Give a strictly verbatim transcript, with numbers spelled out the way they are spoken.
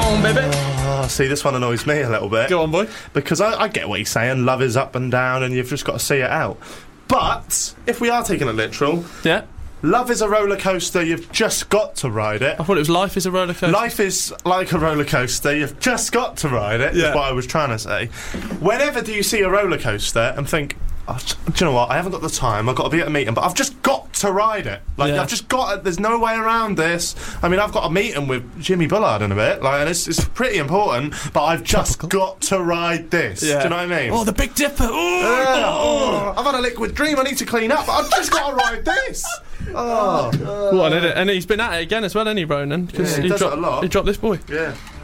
on, baby. Oh, see, this one annoys me a little bit. Go on, boy. Because I, I get what he's saying. Love is up and down, and you've just got to see it out. But if we are taking it literal, yeah, love is a roller coaster. You've just got to ride it. I thought it was life is a roller coaster. Life is like a roller coaster. You've just got to ride it. Yeah. Is what I was trying to say. Whenever do you see a roller coaster and think, oh, do you know what? I haven't got the time. I've got to be at a meeting, but I've just got to ride it. Like Yeah. I've just got. To, there's no way around this. I mean, I've got a meeting with Jimmy Bullard in a bit. Like, and it's, it's pretty important. But I've just Topical. got to ride this. Yeah. Do you know what I mean? Oh, the Big Dipper. Ooh, Yeah. oh. Oh, I've had a liquid dream. I need to clean up. But I've just got to ride this. Oh. What, and, and he's been at it again as well, hasn't he, Ronan? 'Cause Yeah, he he, does it dropped, a lot. he dropped this boy. Yeah.